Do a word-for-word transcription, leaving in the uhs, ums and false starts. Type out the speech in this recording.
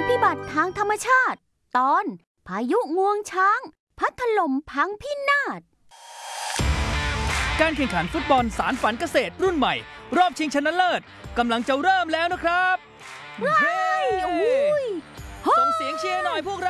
พิบัติทางธรรมชาติตอนพายุงวงช้างพัดถล่มพังพินาศการแข่งขันฟุตบอลสารฝันเกษตรรุ่นใหม่รอบชิงชนะเลิศกำลังจะเริ่มแล้วนะครับว้ายส่งเสียงเชียร์หน่อยพวกเรา